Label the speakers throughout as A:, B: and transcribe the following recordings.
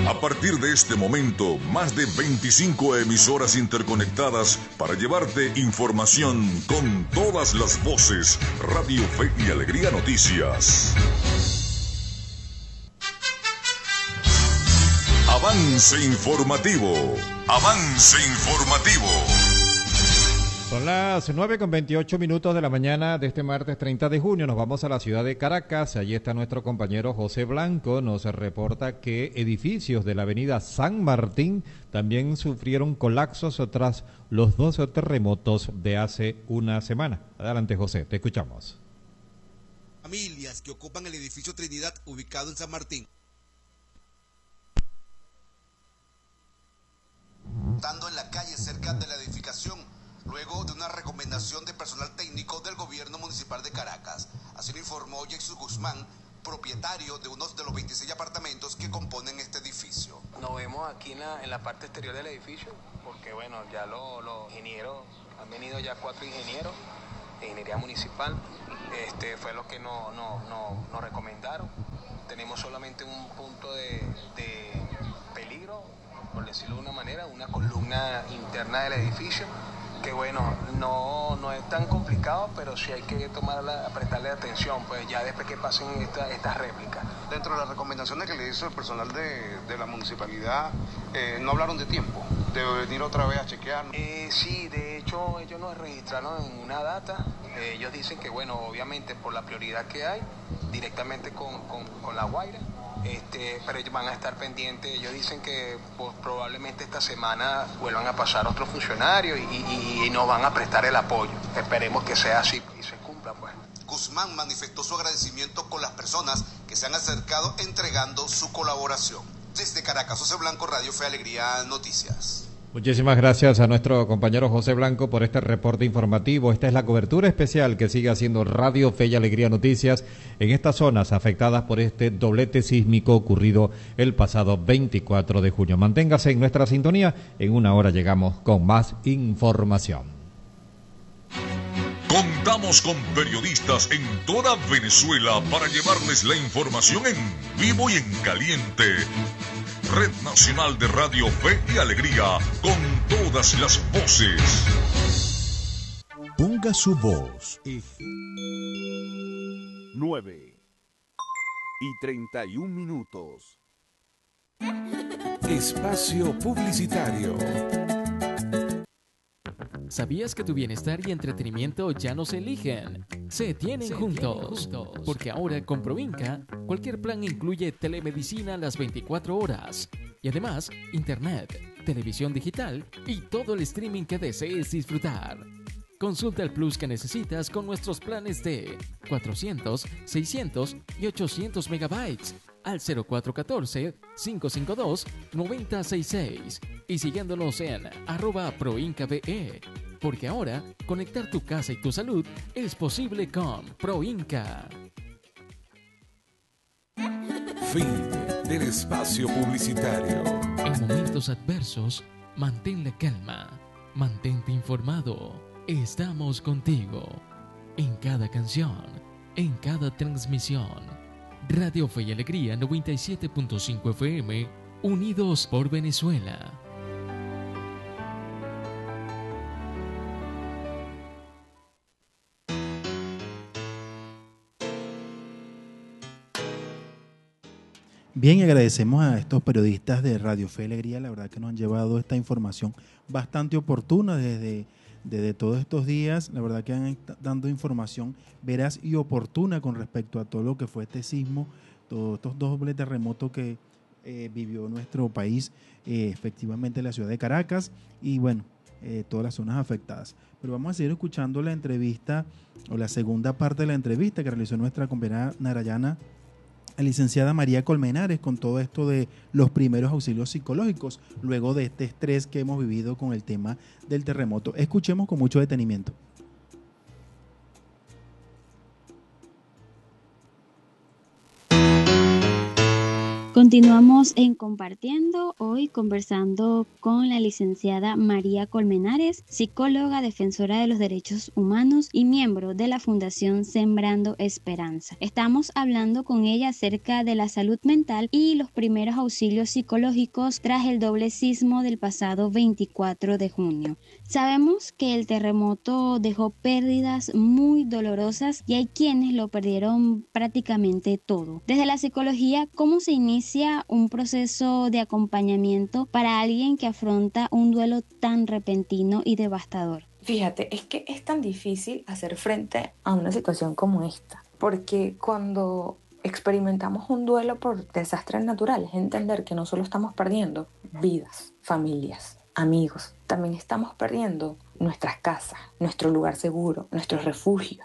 A: A partir de este momento, más de 25 emisoras interconectadas para llevarte información con todas las voces. Radio Fe y Alegría Noticias. Avance informativo. Avance informativo.
B: Son las 9:28 de la mañana de este martes 30 de junio. Nos vamos a la ciudad de Caracas. Allí está nuestro compañero José Blanco. Nos reporta que edificios de la avenida San Martín también sufrieron colapsos tras los 2 terremotos de hace una semana. Adelante, José, te escuchamos.
C: Familias que ocupan el edificio Trinidad ubicado en San Martín. Estando en la calle cerca de la edificación, luego de una recomendación de personal técnico del gobierno municipal de Caracas. Así lo informó Jesús Guzmán, propietario de uno de los 26 apartamentos que componen este edificio.
D: Nos vemos aquí en la parte exterior del edificio, porque bueno, ya los ingenieros, han venido ya 4 ingenieros de ingeniería municipal, fue lo que nos recomendaron. Tenemos solamente un punto de peligro, por decirlo de una manera, una columna interna del edificio, que bueno, no es tan complicado, pero sí hay que prestarle atención, pues ya después que pasen estas réplicas.
C: Dentro de las recomendaciones que le hizo el personal de la municipalidad, no hablaron de tiempo, de venir otra vez a chequear.
D: Sí, de hecho ellos nos registraron en una data. Ellos dicen que bueno, obviamente por la prioridad que hay, directamente con La Guaira, pero ellos van a estar pendientes. Ellos dicen que pues, probablemente esta semana vuelvan a pasar otros funcionarios y nos van a prestar el apoyo. Esperemos que sea así y se cumpla, pues.
C: Guzmán manifestó su agradecimiento con las personas que se han acercado entregando su colaboración. Desde Caracas, José Blanco, Radio Fe Alegría Noticias.
B: Muchísimas gracias a nuestro compañero José Blanco por este reporte informativo. Esta es la cobertura especial que sigue haciendo Radio Fe y Alegría Noticias en estas zonas afectadas por este doblete sísmico ocurrido el pasado 24 de junio. Manténgase en nuestra sintonía. En una hora llegamos con más información.
A: Contamos con periodistas en toda Venezuela para llevarles la información en vivo y en caliente. Red Nacional de Radio Fe y Alegría, con todas las voces.
E: Ponga su voz.
F: 9:31.
E: Espacio Publicitario.
G: ¿Sabías que tu bienestar y entretenimiento ya no se eligen? Se tienen juntos. Porque ahora con Provinca, cualquier plan incluye telemedicina las 24 horas. Y además, internet, televisión digital y todo el streaming que desees disfrutar. Consulta el plus que necesitas con nuestros planes de 400, 600 y 800 megabytes al 0414-552-9066 y siguiéndonos en @proincabe, porque ahora conectar tu casa y tu salud es posible con Proinca.
E: Fin del espacio publicitario.
G: En momentos adversos, mantén la calma, mantente informado. Estamos contigo en cada canción, en cada transmisión. Radio Fe y Alegría 97.5 FM, unidos por Venezuela.
H: Bien, y agradecemos a estos periodistas de Radio Fe y Alegría, la verdad que nos han llevado esta información bastante oportuna desde todos estos días. La verdad que han dando información veraz y oportuna con respecto a todo lo que fue este sismo, todos estos dobles terremotos que vivió nuestro país, efectivamente la ciudad de Caracas y bueno, todas las zonas afectadas. Pero vamos a seguir escuchando la entrevista o la segunda parte de la entrevista que realizó nuestra compañera narayana, la licenciada María Colmenares, con todo esto de los primeros auxilios psicológicos luego de este estrés que hemos vivido con el tema del terremoto. Escuchemos con mucho detenimiento.
I: Continuamos en Compartiendo, hoy conversando con la licenciada María Colmenares, psicóloga, defensora de los derechos humanos y miembro de la Fundación Sembrando Esperanza. Estamos hablando con ella acerca de la salud mental y los primeros auxilios psicológicos tras el doble sismo del pasado 24 de junio. Sabemos que el terremoto dejó pérdidas muy dolorosas y hay quienes lo perdieron prácticamente todo. Desde la psicología, ¿cómo se inicia un proceso de acompañamiento para alguien que afronta un duelo tan repentino y devastador?
J: Fíjate, es que es tan difícil hacer frente a una situación como esta, porque cuando experimentamos un duelo por desastres naturales, entender que no solo estamos perdiendo vidas, familias, amigos, también estamos perdiendo nuestras casas, nuestro lugar seguro, nuestro refugio.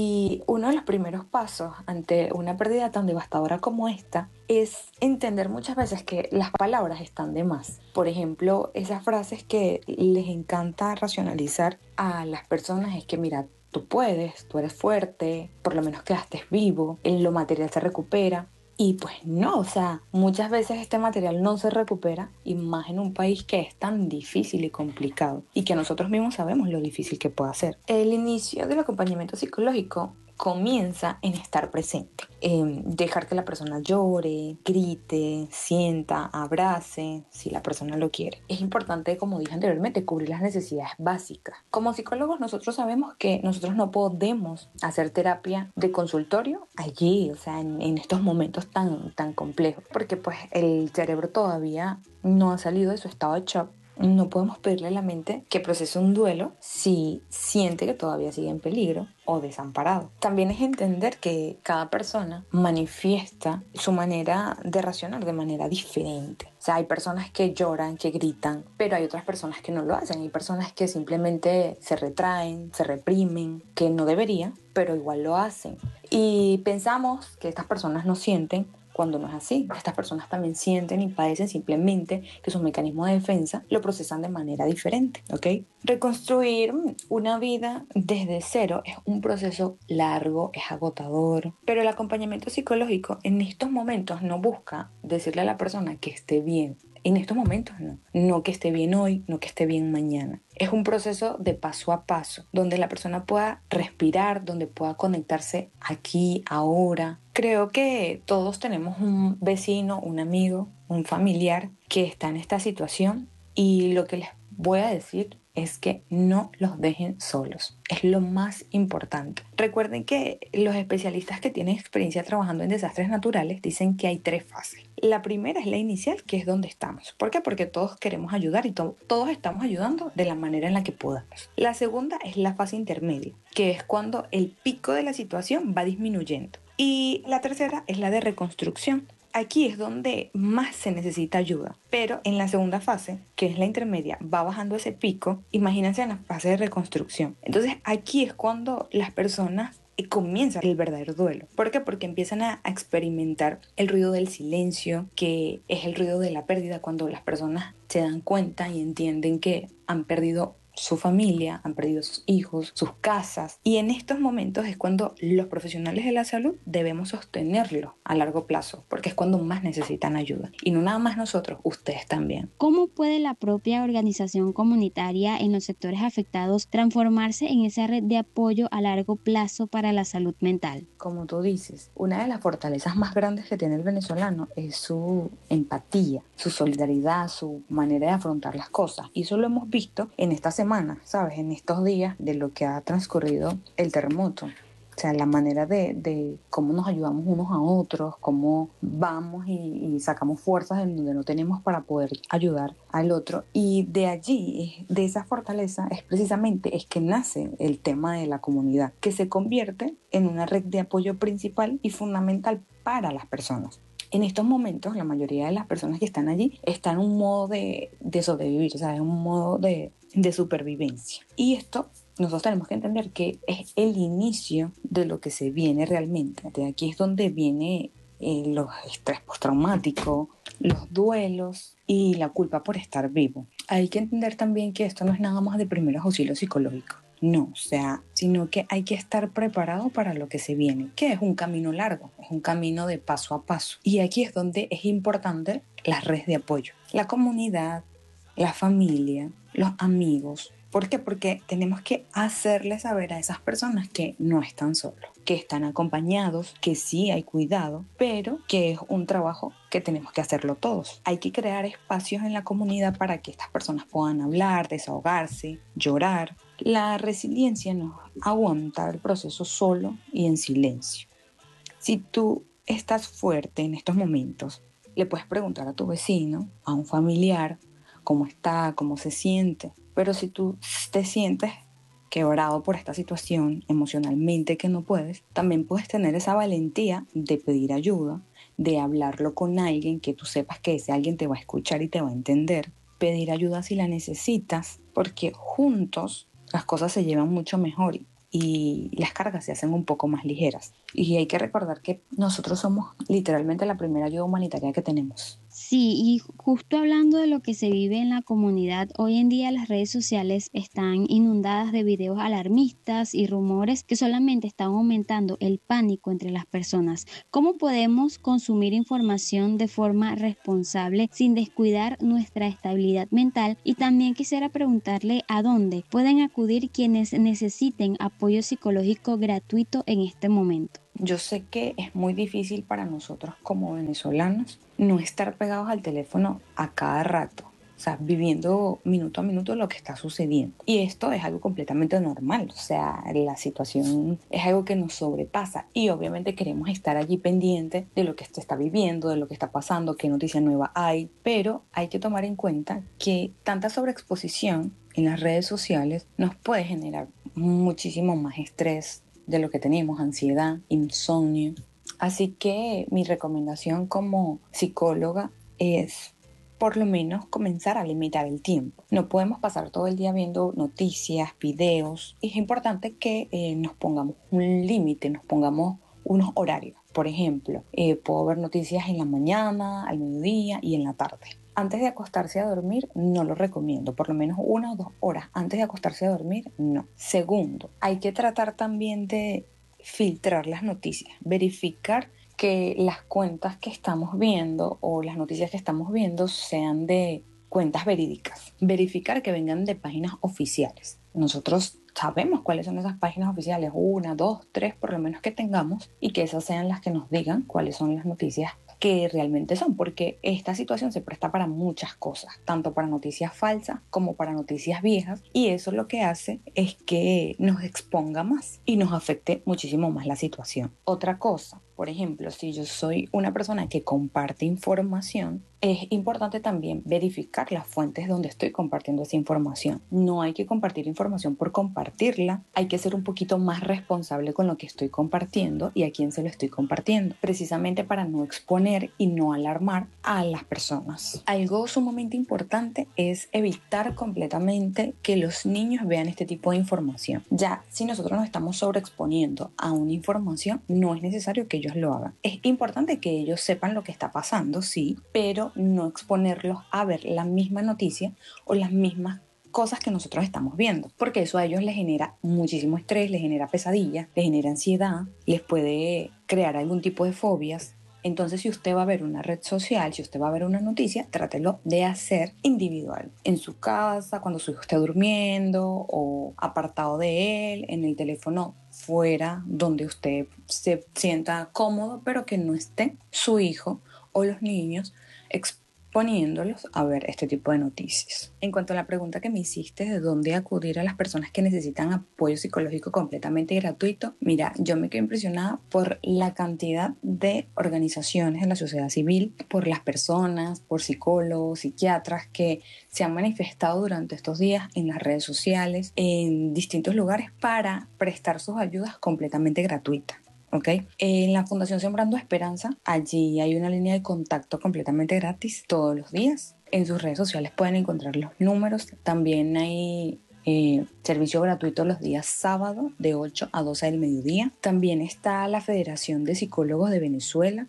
J: Y uno de los primeros pasos ante una pérdida tan devastadora como esta es entender muchas veces que las palabras están de más. Por ejemplo, esas frases que les encanta racionalizar a las personas es que mira, tú puedes, tú eres fuerte, por lo menos quedaste vivo, lo material se recupera. Y pues no, o sea, muchas veces este material no se recupera y más en un país que es tan difícil y complicado y que nosotros mismos sabemos lo difícil que puede ser. El inicio del acompañamiento psicológico comienza en estar presente, dejar que la persona llore, grite, sienta, abrace, si la persona lo quiere. Es importante, como dije anteriormente, cubrir las necesidades básicas. Como psicólogos nosotros sabemos que nosotros no podemos hacer terapia de consultorio allí, o sea, en estos momentos tan complejos, porque pues el cerebro todavía no ha salido de su estado de shock. No podemos pedirle a la mente que procese un duelo si siente que todavía sigue en peligro o desamparado. También es entender que cada persona manifiesta su manera de racionar de manera diferente. O sea, hay personas que lloran, que gritan, pero hay otras personas que no lo hacen. Hay personas que simplemente se retraen, se reprimen, que no deberían, pero igual lo hacen. Y pensamos que estas personas no sienten, cuando no es así. Estas personas también sienten y padecen, simplemente que sus mecanismos de defensa lo procesan de manera diferente, ¿ok? Reconstruir una vida desde cero es un proceso largo, es agotador, pero el acompañamiento psicológico en estos momentos no busca decirle a la persona que esté bien. En estos momentos no que esté bien hoy, no que esté bien mañana. Es un proceso de paso a paso, donde la persona pueda respirar, donde pueda conectarse aquí, ahora. Creo que todos tenemos un vecino, un amigo, un familiar que está en esta situación y lo que les voy a decir es que no los dejen solos. Es lo más importante. Recuerden que los especialistas que tienen experiencia trabajando en desastres naturales dicen que hay 3 fases. La primera es la inicial, que es donde estamos. ¿Por qué? Porque todos queremos ayudar y todos estamos ayudando de la manera en la que podamos. La segunda es la fase intermedia, que es cuando el pico de la situación va disminuyendo. Y la tercera es la de reconstrucción. Aquí es donde más se necesita ayuda, pero en la segunda fase, que es la intermedia, va bajando ese pico. Imagínense en la fase de reconstrucción. Entonces aquí es cuando las personas comienzan el verdadero duelo. ¿Por qué? Porque empiezan a experimentar el ruido del silencio, que es el ruido de la pérdida, cuando las personas se dan cuenta y entienden que han perdido su familia, han perdido sus hijos, sus casas, y en estos momentos es cuando los profesionales de la salud debemos sostenerlo a largo plazo, porque es cuando más necesitan ayuda, y no nada más nosotros, ustedes también.
I: ¿Cómo puede la propia organización comunitaria en los sectores afectados transformarse en esa red de apoyo a largo plazo para la salud mental?
J: Como tú dices, una de las fortalezas más grandes que tiene el venezolano es su empatía, su solidaridad, su manera de afrontar las cosas, y eso lo hemos visto en esta semana, ¿sabes? En estos días de lo que ha transcurrido el terremoto. O sea, la manera de cómo nos ayudamos unos a otros, cómo vamos y sacamos fuerzas en donde no tenemos para poder ayudar al otro. Y de allí, de esa fortaleza, es que nace el tema de la comunidad, que se convierte en una red de apoyo principal y fundamental para las personas. En estos momentos, la mayoría de las personas que están allí están en un modo de sobrevivir, o sea, en un modo de supervivencia. Y esto nosotros tenemos que entender que es el inicio de lo que se viene realmente. De aquí es donde viene los estrés postraumático, los duelos y la culpa por estar vivo. Hay que entender también que esto no es nada más de primeros auxilios psicológicos. No, o sea, sino que hay que estar preparado para lo que se viene, que es un camino largo, es un camino de paso a paso. Y aquí es donde es importante las redes de apoyo, la comunidad, la familia, los amigos. ¿Por qué? Porque tenemos que hacerles saber a esas personas que no están solos, que están acompañados, que sí hay cuidado, pero que es un trabajo que tenemos que hacerlo todos. Hay que crear espacios en la comunidad para que estas personas puedan hablar, desahogarse, llorar. La resiliencia no aguanta el proceso solo y en silencio. Si tú estás fuerte en estos momentos, le puedes preguntar a tu vecino, a un familiar, cómo está, cómo se siente. Pero si tú te sientes quebrado por esta situación emocionalmente que no puedes, también puedes tener esa valentía de pedir ayuda, de hablarlo con alguien que tú sepas que ese alguien te va a escuchar y te va a entender. Pedir ayuda si la necesitas, porque juntos las cosas se llevan mucho mejor y las cargas se hacen un poco más ligeras. Y hay que recordar que nosotros somos literalmente la primera ayuda humanitaria que tenemos.
I: Sí, y justo hablando de lo que se vive en la comunidad, hoy en día las redes sociales están inundadas de videos alarmistas y rumores que solamente están aumentando el pánico entre las personas. ¿Cómo podemos consumir información de forma responsable sin descuidar nuestra estabilidad mental? Y también quisiera preguntarle a dónde pueden acudir quienes necesiten apoyo psicológico gratuito en este momento.
J: Yo sé que es muy difícil para nosotros como venezolanos no estar pegados al teléfono a cada rato, o sea, viviendo minuto a minuto lo que está sucediendo. Y esto es algo completamente normal, o sea, la situación es algo que nos sobrepasa y obviamente queremos estar allí pendiente de lo que se está viviendo, de lo que está pasando, qué noticia nueva hay, pero hay que tomar en cuenta que tanta sobreexposición en las redes sociales nos puede generar muchísimo más estrés de lo que tenemos, ansiedad, insomnio. Así que mi recomendación como psicóloga es por lo menos comenzar a limitar el tiempo. No podemos pasar todo el día viendo noticias, videos. Es importante que nos pongamos un límite, nos pongamos unos horarios. Por ejemplo, puedo ver noticias en la mañana, al mediodía y en la tarde. Antes de acostarse a dormir, no lo recomiendo. Por lo menos 1 o 2 horas antes de acostarse a dormir, no. Segundo, hay que tratar también de filtrar las noticias, verificar que las cuentas que estamos viendo o las noticias que estamos viendo sean de cuentas verídicas. Verificar que vengan de páginas oficiales. Nosotros sabemos cuáles son esas páginas oficiales, 1, 2, 3 por lo menos que tengamos, y que esas sean las que nos digan cuáles son las noticias que realmente son, porque esta situación se presta para muchas cosas, tanto para noticias falsas como para noticias viejas, y eso lo que hace es que nos exponga más y nos afecte muchísimo más la situación. Otra cosa, por ejemplo, si yo soy una persona que comparte información, es importante también verificar las fuentes donde estoy compartiendo esa información. No hay que compartir información por compartirla, hay que ser un poquito más responsable con lo que estoy compartiendo y a quién se lo estoy compartiendo, precisamente para no exponer y no alarmar a las personas. Algo sumamente importante es evitar completamente que los niños vean este tipo de información. Ya, si nosotros nos estamos sobreexponiendo a una información, no es necesario que ellos lo hagan. Es importante que ellos sepan lo que está pasando, sí, pero no exponerlos a ver la misma noticia o las mismas cosas que nosotros estamos viendo, porque eso a ellos les genera muchísimo estrés, les genera pesadillas, les genera ansiedad, les puede crear algún tipo de fobias. Entonces, si usted va a ver una red social, si usted va a ver una noticia, trátelo de hacer individual, en su casa, cuando su hijo esté durmiendo o apartado de él, en el teléfono fuera, donde usted se sienta cómodo, pero que no esté su hijo o los niños exponiéndolos a ver este tipo de noticias. En cuanto a la pregunta que me hiciste de dónde acudir a las personas que necesitan apoyo psicológico completamente gratuito, mira, yo me quedo impresionada por la cantidad de organizaciones en la sociedad civil, por las personas, por psicólogos, psiquiatras que se han manifestado durante estos días en las redes sociales, en distintos lugares para prestar sus ayudas completamente gratuitas. ¿Okay? En la Fundación Sembrando Esperanza, allí hay una línea de contacto completamente gratis todos los días. En sus redes sociales pueden encontrar los números. También hay servicio gratuito los días sábados de 8 a 12 del mediodía. También está la Federación de Psicólogos de Venezuela.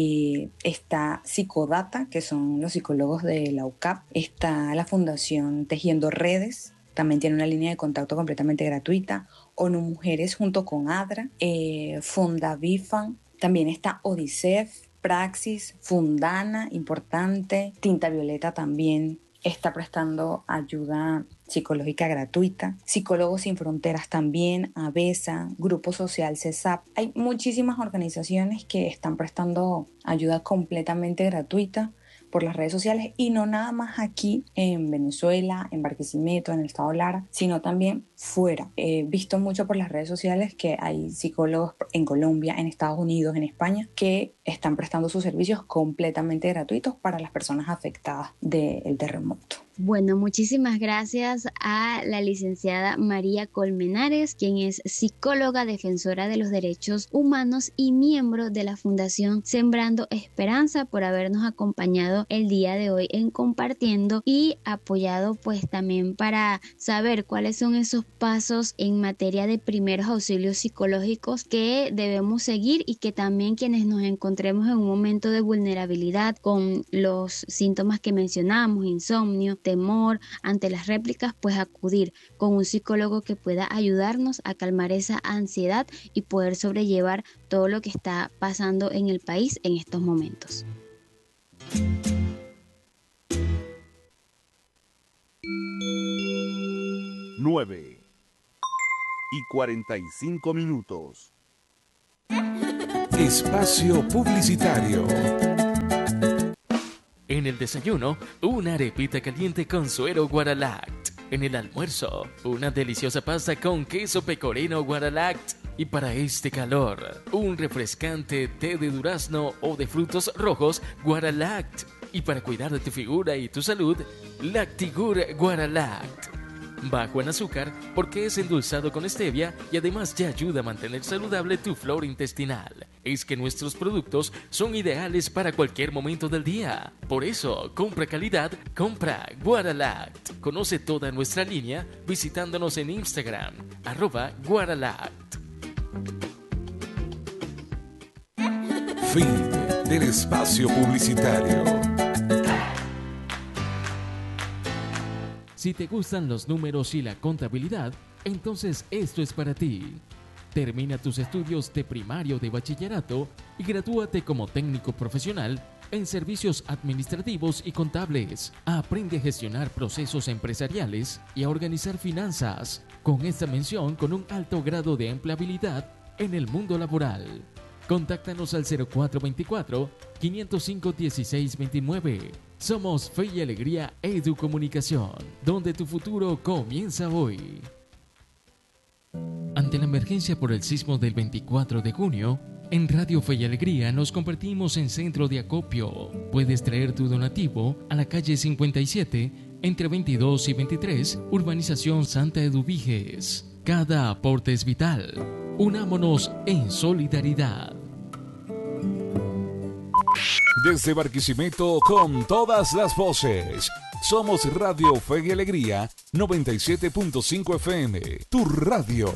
J: Está Psicodata, que son los psicólogos de la UCAP. Está la Fundación Tejiendo Redes, también tiene una línea de contacto completamente gratuita. ONU Mujeres junto con ADRA, Fundavifan, también está Odisef, Praxis, Fundana, importante, Tinta Violeta también está prestando ayuda psicológica gratuita, Psicólogos Sin Fronteras también, ABESA, Grupo Social CESAP. Hay muchísimas organizaciones que están prestando ayuda completamente gratuita por las redes sociales, y no nada más aquí en Venezuela, en Barquisimeto, en el estado Lara, sino también fuera. He visto mucho por las redes sociales que hay psicólogos en Colombia, en Estados Unidos, en España, que están prestando sus servicios completamente gratuitos para las personas afectadas del terremoto.
I: Bueno, muchísimas gracias a la licenciada María Colmenares, quien es psicóloga defensora de los derechos humanos y miembro de la Fundación Sembrando Esperanza, por habernos acompañado el día de hoy en Compartiendo y apoyado pues también para saber cuáles son esos pasos en materia de primeros auxilios psicológicos que debemos seguir, y que también quienes nos encontremos en un momento de vulnerabilidad con los síntomas que mencionamos, insomnio, temor ante las réplicas, pues acudir con un psicólogo que pueda ayudarnos a calmar esa ansiedad y poder sobrellevar todo lo que está pasando en el país en estos momentos.
F: 9:45.
E: Espacio Publicitario.
G: En el desayuno, una arepita caliente con suero Guaralact. En el almuerzo, una deliciosa pasta con queso pecorino Guaralact. Y para este calor, un refrescante té de durazno o de frutos rojos Guaralact. Y para cuidar de tu figura y tu salud, Lactigur Guaralact. Bajo en azúcar porque es endulzado con stevia y además ya ayuda a mantener saludable tu flora intestinal. Es que nuestros productos son ideales para cualquier momento del día. Por eso, compra calidad, compra Guaralact. Conoce toda nuestra línea visitándonos en Instagram, @Guaralact.
E: Fin del espacio publicitario.
G: Si te gustan los números y la contabilidad, entonces esto es para ti. Termina tus estudios de primario de bachillerato y gradúate como técnico profesional en servicios administrativos y contables. Aprende a gestionar procesos empresariales y a organizar finanzas, con esta mención con un alto grado de empleabilidad en el mundo laboral. Contáctanos al 0424-505-1629. Somos Fe y Alegría Educomunicación, donde tu futuro comienza hoy. Ante la emergencia por el sismo del 24 de junio, en Radio Fe y Alegría nos convertimos en centro de acopio. Puedes traer tu donativo a la calle 57, entre 22 y 23, Urbanización Santa Eduviges. Cada aporte es vital. Unámonos en solidaridad.
E: Desde Barquisimeto con todas las voces. Somos Radio Fe y Alegría 97.5 FM, tu radio.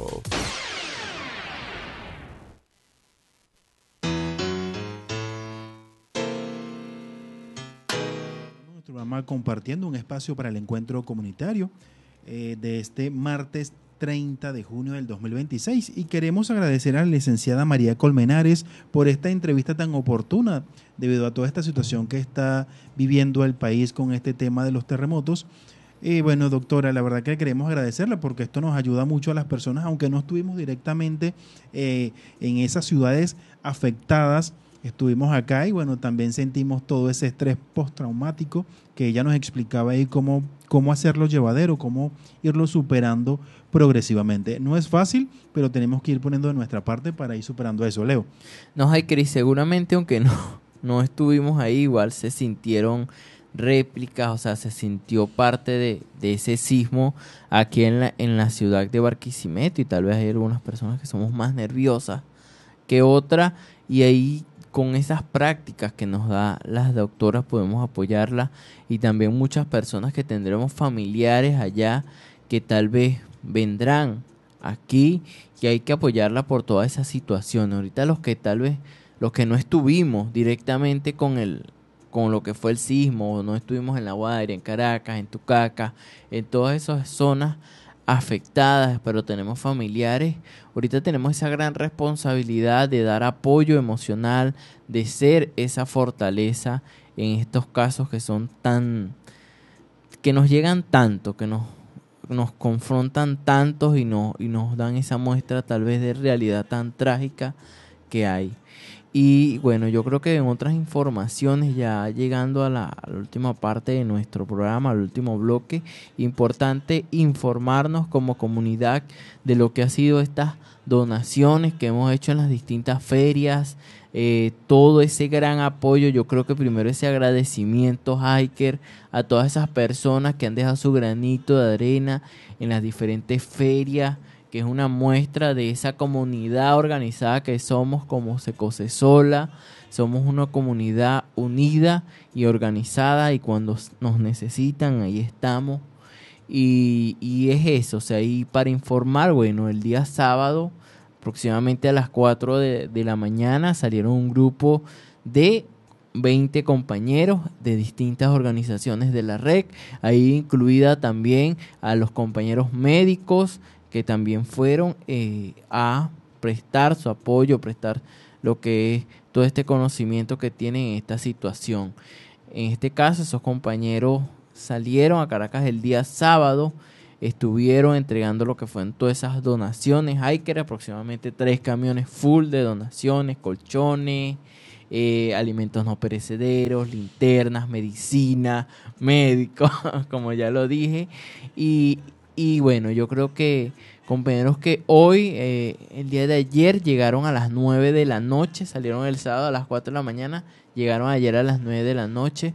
H: Nuestro programa Compartiendo, un espacio para el encuentro comunitario de este martes 30 de junio del 2026, y queremos agradecer a la licenciada María Colmenares por esta entrevista tan oportuna debido a toda esta situación que está viviendo el país con este tema de los terremotos. Bueno, doctora, la verdad que queremos agradecerla porque esto nos ayuda mucho a las personas, aunque no estuvimos directamente en esas ciudades afectadas. Estuvimos acá y bueno, también sentimos todo ese estrés postraumático que ella nos explicaba ahí cómo hacerlo llevadero, cómo irlo superando progresivamente. No es fácil, pero tenemos que ir poniendo de nuestra parte para ir superando eso, Leo.
K: No, hay Cris, seguramente aunque no estuvimos ahí, igual se sintieron réplicas, o sea, se sintió parte de ese sismo aquí en la ciudad de Barquisimeto, y tal vez hay algunas personas que somos más nerviosas que otras, y ahí con esas prácticas que nos da las doctoras podemos apoyarlas, y también muchas personas que tendremos familiares allá que tal vez vendrán aquí, y hay que apoyarla por toda esa situación. Ahorita los que no estuvimos directamente con el con lo que fue el sismo, no estuvimos en La Guaira, en Caracas, en Tucacas, en todas esas zonas afectadas, pero tenemos familiares. Ahorita tenemos esa gran responsabilidad de dar apoyo emocional, de ser esa fortaleza en estos casos que son que nos llegan tanto, que nos confrontan tantos y nos dan esa muestra tal vez de realidad tan trágica que hay. Y bueno, yo creo que en otras informaciones, ya llegando a la última parte de nuestro programa, al último bloque, importante informarnos como comunidad de lo que ha sido estas donaciones que hemos hecho en las distintas ferias, todo ese gran apoyo. Yo creo que primero ese agradecimiento, Hiker, a todas esas personas que han dejado su granito de arena en las diferentes ferias, que es una muestra de esa comunidad organizada que somos como Secosesola. Somos una comunidad unida y organizada, y cuando nos necesitan, ahí estamos. Y es eso, o sea, y para informar, bueno, el día sábado, aproximadamente a las 4 de la mañana, salieron un grupo de 20 compañeros de distintas organizaciones de la REC, ahí incluida también a los compañeros médicos, que también fueron a prestar su apoyo, prestar lo que es todo este conocimiento que tienen en esta situación. En este caso, esos compañeros salieron a Caracas el día sábado, estuvieron entregando lo que fueron todas esas donaciones. Hay que aproximadamente 3 camiones full de donaciones, colchones, alimentos no perecederos, linternas, medicina, médicos, como ya lo dije. Y bueno, yo creo que compañeros que hoy, el día de ayer, llegaron a las 9 de la noche, salieron el sábado a las 4 de la mañana, llegaron ayer a las 9 de la noche,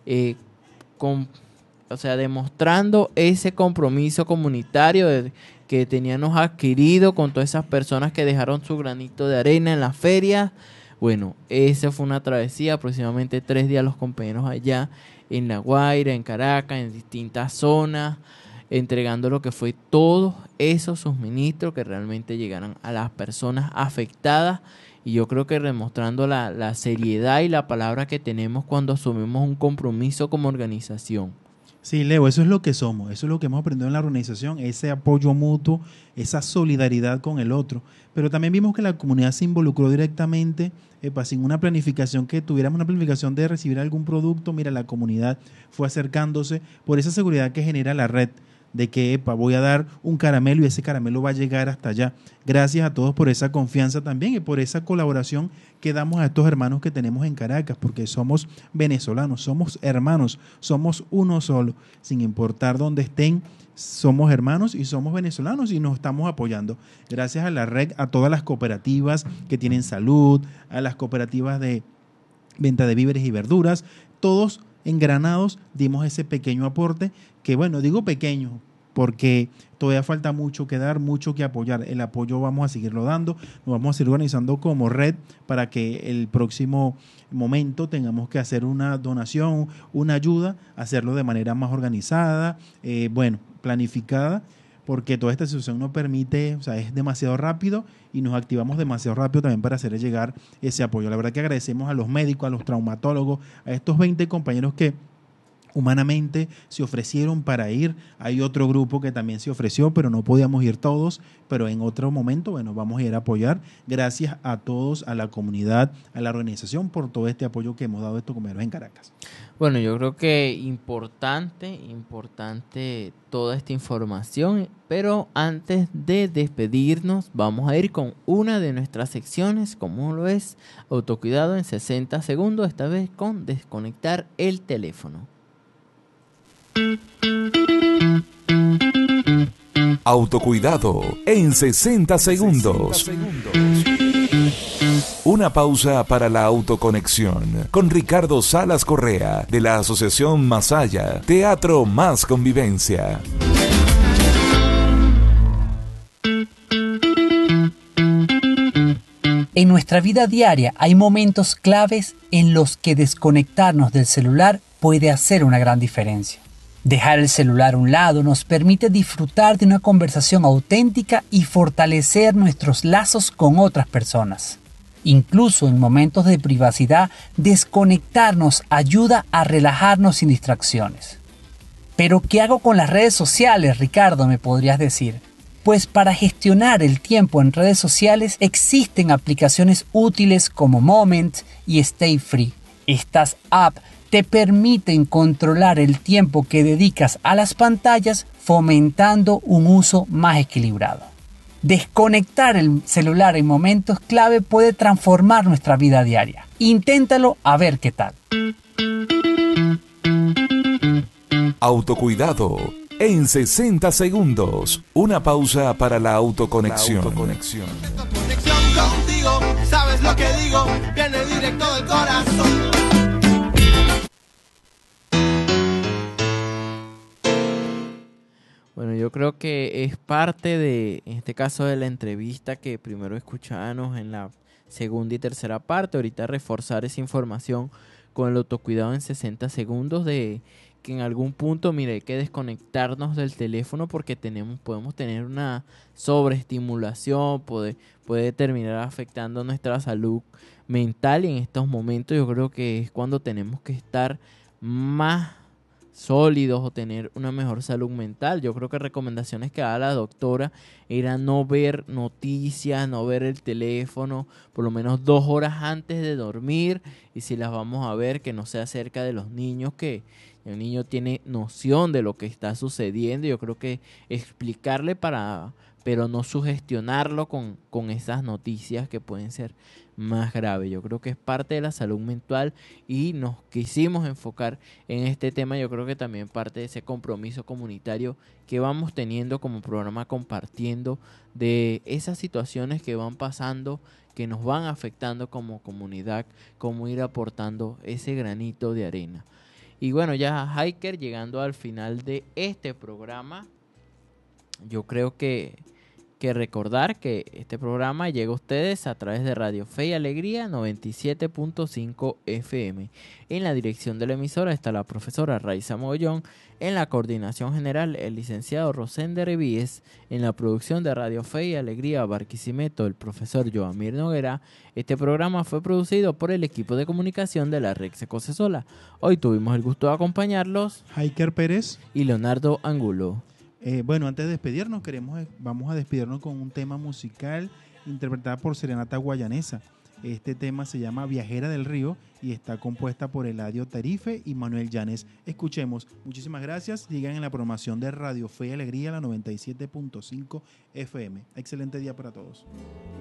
K: demostrando ese compromiso comunitario que teníamos adquirido con todas esas personas que dejaron su granito de arena en las ferias. Bueno, esa fue una travesía, aproximadamente 3 días los compañeros allá en La Guaira, en Caracas, en distintas zonas, entregando lo que fue todos esos suministros que realmente llegaran a las personas afectadas. Y yo creo que demostrando la seriedad y la palabra que tenemos cuando asumimos un compromiso como organización.
H: Sí, Leo, eso es lo que somos, eso es lo que hemos aprendido en la organización, ese apoyo mutuo, esa solidaridad con el otro. Pero también vimos que la comunidad se involucró directamente, sin una planificación, que tuviéramos una planificación de recibir algún producto. Mira, la comunidad fue acercándose por esa seguridad que genera la red, de que voy a dar un caramelo y ese caramelo va a llegar hasta allá. Gracias a todos por esa confianza también y por esa colaboración que damos a estos hermanos que tenemos en Caracas, porque somos venezolanos, somos hermanos, somos uno solo, sin importar dónde estén, somos hermanos y somos venezolanos y nos estamos apoyando. Gracias a la REC, a todas las cooperativas que tienen salud, a las cooperativas de venta de víveres y verduras, todos engranados dimos ese pequeño aporte, que bueno, digo pequeño porque todavía falta mucho que dar, mucho que apoyar. El apoyo vamos a seguirlo dando, nos vamos a seguir organizando como red para que el próximo momento tengamos que hacer una donación, una ayuda, hacerlo de manera más organizada, planificada, porque toda esta situación nos permite, es demasiado rápido y nos activamos demasiado rápido también para hacer llegar ese apoyo. La verdad que agradecemos a los médicos, a los traumatólogos, a estos 20 compañeros que humanamente se ofrecieron para ir. Hay otro grupo que también se ofreció, pero no podíamos ir todos, pero en otro momento, vamos a ir a apoyar. Gracias a todos, a la comunidad, a la organización, por todo este apoyo que hemos dado a estos compañeros en Caracas.
K: Bueno, yo creo que importante toda esta información, pero antes de despedirnos, vamos a ir con una de nuestras secciones, como lo es Autocuidado en 60 segundos, esta vez con desconectar el teléfono.
E: Autocuidado en 60 segundos. Una pausa para la autoconexión con Ricardo Salas Correa de la Asociación Masaya, Teatro Más Convivencia.
L: En nuestra vida diaria hay momentos claves en los que desconectarnos del celular puede hacer una gran diferencia. Dejar el celular a un lado nos permite disfrutar de una conversación auténtica y fortalecer nuestros lazos con otras personas. Incluso en momentos de privacidad, desconectarnos ayuda a relajarnos sin distracciones. ¿Pero qué hago con las redes sociales, Ricardo?, me podrías decir. Pues para gestionar el tiempo en redes sociales existen aplicaciones útiles como Moment y Stay Free. Estas apps te permiten controlar el tiempo que dedicas a las pantallas, fomentando un uso más equilibrado. Desconectar el celular en momentos clave puede transformar nuestra vida diaria. Inténtalo a ver qué tal.
E: Autocuidado en 60 segundos. Una pausa para la autoconexión.
M: Conexión contigo, sabes lo que digo, viene directo del corazón.
K: Bueno, yo creo que es parte de, en este caso, de la entrevista que primero escuchábamos en la segunda y tercera parte. Ahorita reforzar esa información con el autocuidado en 60 segundos de que en algún punto, mire, hay que desconectarnos del teléfono porque podemos tener una sobreestimulación, puede terminar afectando nuestra salud mental, y en estos momentos yo creo que es cuando tenemos que estar más sólidos o tener una mejor salud mental. Yo creo que recomendaciones que daba la doctora era no ver noticias, no ver el teléfono por lo menos 2 horas antes de dormir, y si las vamos a ver, que no sea cerca de los niños, que el niño tiene noción de lo que está sucediendo. Yo creo que explicarle pero no sugestionarlo con esas noticias que pueden ser más graves. Yo creo que es parte de la salud mental y nos quisimos enfocar en este tema. Yo creo que también parte de ese compromiso comunitario que vamos teniendo como programa, compartiendo de esas situaciones que van pasando, que nos van afectando como comunidad, cómo ir aportando ese granito de arena. Y bueno, ya Hiker, llegando al final de este programa, yo creo que recordar que este programa llega a ustedes a través de Radio Fe y Alegría 97.5 FM. En la dirección de la emisora está la profesora Raiza Mogollón, en la coordinación general el licenciado Rosender Evíes, en la producción de Radio Fe y Alegría Barquisimeto el profesor Joamir Noguera. Este programa fue producido por el equipo de comunicación de la Red Secocesola. Hoy tuvimos el gusto de acompañarlos
H: Hiker Pérez
K: y Leonardo Angulo.
H: Bueno, antes de despedirnos, vamos a despedirnos con un tema musical interpretada por Serenata Guayanesa. Este tema se llama Viajera del Río y está compuesta por Eladio Tarife y Manuel Llanes. Escuchemos. Muchísimas gracias. Sigan en la programación de Radio Fe y Alegría, la 97.5 FM. Excelente día para todos.